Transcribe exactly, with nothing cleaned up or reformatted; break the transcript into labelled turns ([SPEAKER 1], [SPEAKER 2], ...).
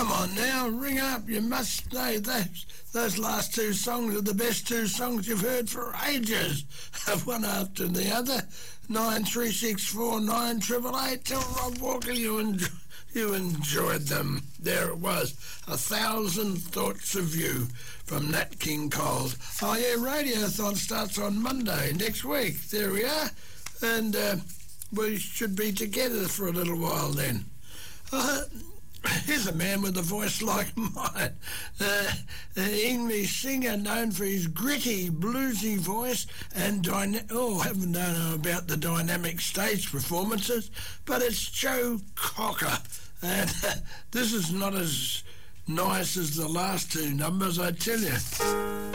[SPEAKER 1] Come on now, ring up. You must know those, those last two songs are the best two songs you've heard for ages. One after the other. nine three six four nine eight eight eight. Tell Rob Walker you enjoy, you enjoyed them. There it was. A Thousand Thoughts of You from Nat King Cole. Oh yeah, Radiothon starts on Monday next week. There we are. And uh, we should be together for a little while then. Uh, Here's a man with a voice like mine. Uh, an English singer known for his gritty, bluesy voice and dyna- oh, I haven't known about the dynamic stage performances, but it's Joe Cocker. And uh, this is not as nice as the last two numbers, I tell you.